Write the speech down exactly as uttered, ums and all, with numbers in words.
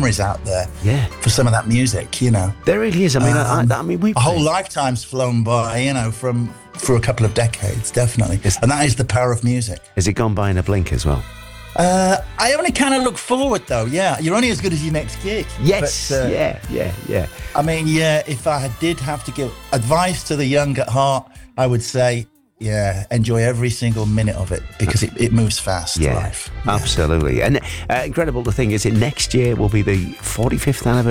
memories out there Yeah. for some of that music, you know. There really is. I mean, Um, I, I, I mean, we A whole lifetime's flown by, you know, from for a couple of decades, definitely. And that is the power of music. Has it gone by in a blink as well? Uh, I only kind of look forward, though, yeah. You're only as good as your next gig. Yes. But, uh, yeah, yeah, yeah. I mean, yeah, if I did have to give advice to the young at heart, I would say, yeah, enjoy every single minute of it because it, it moves fast, Yeah, life. absolutely. And uh, incredible, the thing is, it next year will be the forty-fifth anniversary